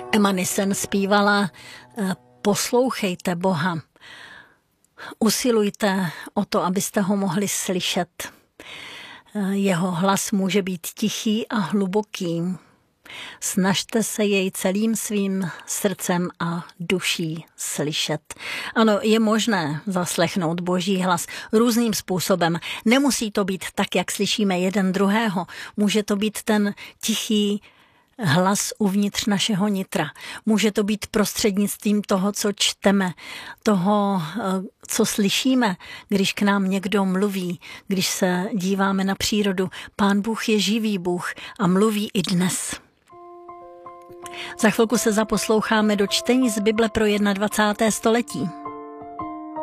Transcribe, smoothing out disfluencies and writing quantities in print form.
Emma Nissen zpívala Poslouchejte Boha. Usilujte o to, abyste ho mohli slyšet. Jeho hlas může být tichý a hluboký. Snažte se jej celým svým srdcem a duší slyšet. Ano, je možné zaslechnout Boží hlas různým způsobem. Nemusí to být tak, jak slyšíme jeden druhého. Může to být ten tichý hlas uvnitř našeho nitra. Může to být prostřednictvím toho, co čteme, toho, co slyšíme, když k nám někdo mluví, když se díváme na přírodu. Pán Bůh je živý Bůh a mluví i dnes. Za chvilku se zaposloucháme do čtení z Bible pro 21. století.